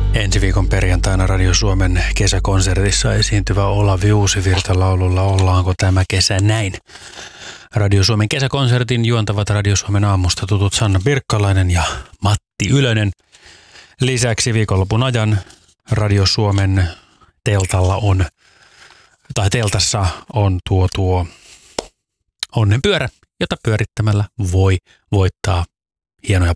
Ensi viikon perjantaina Radio Suomen kesäkonsertissa esiintyvä Olavi Uusivirta laululla Ollaanko tämä kesä näin? Radio Suomen kesäkonsertin juontavat Radio Suomen aamusta tutut Sanna Birkkalainen ja Matti Ylönen. Lisäksi viikonlopun ajan Radio Suomen teltassa on tuo onnenpyörä, jota pyörittämällä voi voittaa hienoja